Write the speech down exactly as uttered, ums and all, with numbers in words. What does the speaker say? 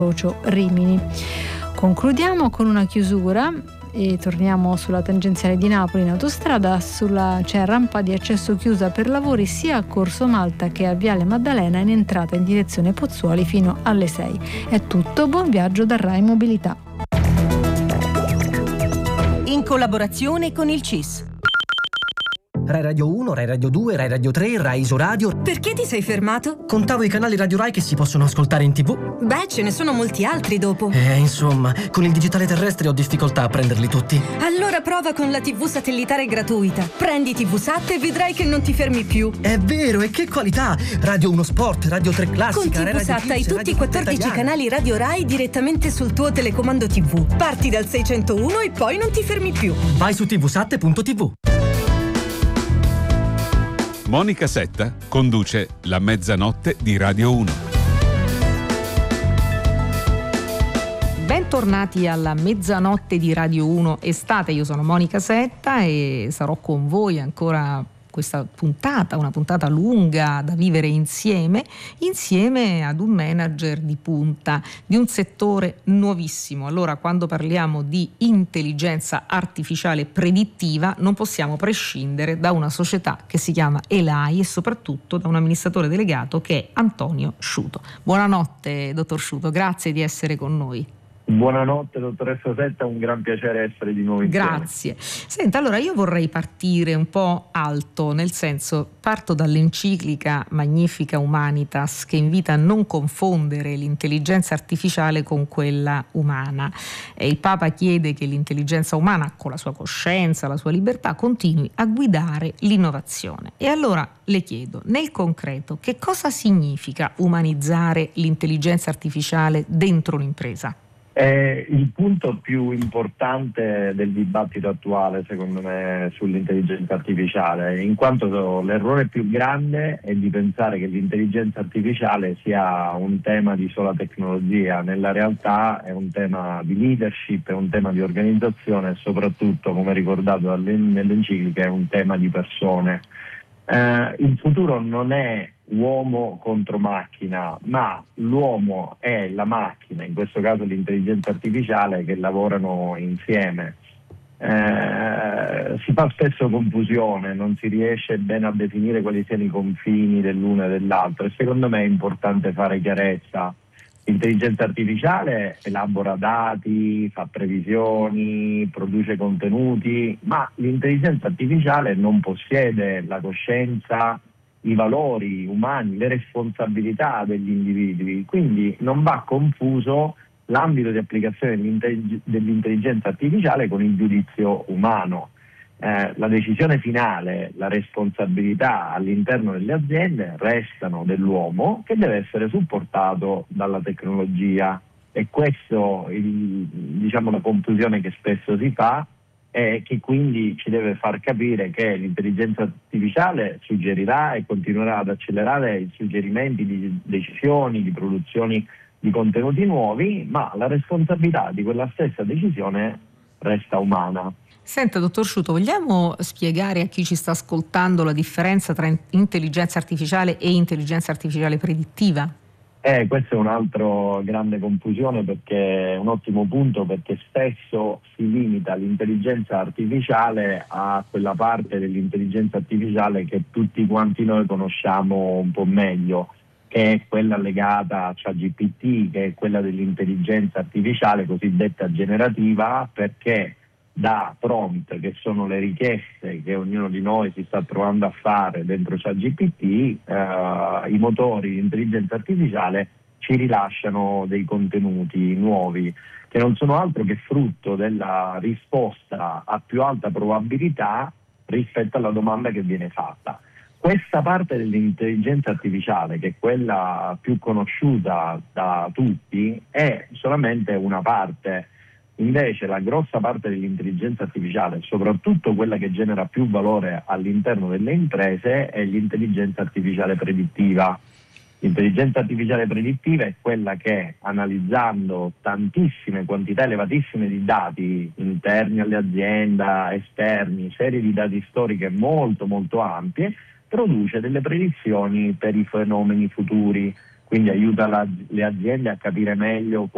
Rimini. Concludiamo con una chiusura e torniamo sulla tangenziale di Napoli in autostrada. Sulla, c'è rampa di accesso chiusa per lavori sia a Corso Malta che a Viale Maddalena in entrata in direzione Pozzuoli fino alle sei. È tutto, buon viaggio da Rai Mobilità. In collaborazione con il C I S. Rai Radio uno, Rai Radio due, Rai Radio tre, Rai Isoradio. Perché ti sei fermato? Contavo i canali Radio Rai che si possono ascoltare in tv. Beh, ce ne sono molti altri dopo. Eh, insomma, con il digitale terrestre ho difficoltà a prenderli tutti. Allora prova con la tivù satellitare gratuita. Prendi tivusat e vedrai che non ti fermi più. È vero, e che qualità! Radio uno Sport, Radio tre Classica, con tivusat hai tutti i quattordici canali Radio Rai direttamente sul tuo telecomando tivù. Parti dal seicentouno e poi non ti fermi più. Vai su tivusat punto tv. Monica Setta conduce La Mezzanotte di Radio uno. Bentornati alla Mezzanotte di Radio uno Estate, io sono Monica Setta e sarò con voi ancora questa puntata, una puntata lunga da vivere insieme, insieme ad un manager di punta di un settore nuovissimo. Allora, quando parliamo di intelligenza artificiale predittiva, non possiamo prescindere da una società che si chiama Elai e soprattutto da un amministratore delegato che è Antonio Sciuto. Buonanotte, dottor Sciuto, grazie di essere con noi. Buonanotte dottoressa Setta, un gran piacere essere di nuovo insieme. Grazie. Senta, allora io vorrei partire un po' alto, nel senso, parto dall'enciclica Magnifica Humanitas che invita a non confondere l'intelligenza artificiale con quella umana. E il Papa chiede che l'intelligenza umana, con la sua coscienza, la sua libertà, continui a guidare l'innovazione. E allora le chiedo, nel concreto, che cosa significa umanizzare l'intelligenza artificiale dentro un'impresa? È il punto più importante del dibattito attuale, secondo me, sull'intelligenza artificiale, in quanto l'errore più grande è di pensare che l'intelligenza artificiale sia un tema di sola tecnologia. Nella realtà è un tema di leadership, è un tema di organizzazione e soprattutto, come ricordato nell'enciclica, è un tema di persone. Eh, il futuro non è uomo contro macchina, ma l'uomo e la macchina, in questo caso l'intelligenza artificiale, che lavorano insieme. Eh, si fa spesso confusione, non si riesce bene a definire quali siano i confini dell'uno e dell'altro e secondo me è importante fare chiarezza. L'intelligenza artificiale elabora dati, fa previsioni, produce contenuti, ma l'intelligenza artificiale non possiede la coscienza, i valori umani, le responsabilità degli individui, quindi non va confuso l'ambito di applicazione dell'intelligenza artificiale con il giudizio umano. Eh, la decisione finale, la responsabilità all'interno delle aziende restano dell'uomo, che deve essere supportato dalla tecnologia, e questo, il, diciamo, la confusione che spesso si fa e che quindi ci deve far capire che l'intelligenza artificiale suggerirà e continuerà ad accelerare i suggerimenti di decisioni, di produzioni di contenuti nuovi, ma la responsabilità di quella stessa decisione resta umana. Senta, dottor Sciuto, vogliamo spiegare a chi ci sta ascoltando la differenza tra intelligenza artificiale e intelligenza artificiale predittiva? Eh, questo è un altro grande confusione, perché è un ottimo punto, perché spesso si limita l'intelligenza artificiale a quella parte dell'intelligenza artificiale che tutti quanti noi conosciamo un po' meglio, che è quella legata a ChatGPT, che è quella dell'intelligenza artificiale cosiddetta generativa, perché da prompt, che sono le richieste che ognuno di noi si sta provando a fare dentro ChatGPT, eh, i motori di intelligenza artificiale ci rilasciano dei contenuti nuovi che non sono altro che frutto della risposta a più alta probabilità rispetto alla domanda che viene fatta. Questa parte dell'intelligenza artificiale, che è quella più conosciuta da tutti, è solamente una parte. Invece la grossa parte dell'intelligenza artificiale, soprattutto quella che genera più valore all'interno delle imprese, è l'intelligenza artificiale predittiva. L'intelligenza artificiale predittiva è quella che, analizzando tantissime quantità elevatissime di dati interni alle aziende, esterni, serie di dati storiche molto molto ampie, produce delle predizioni per i fenomeni futuri, quindi aiuta la, le aziende a capire meglio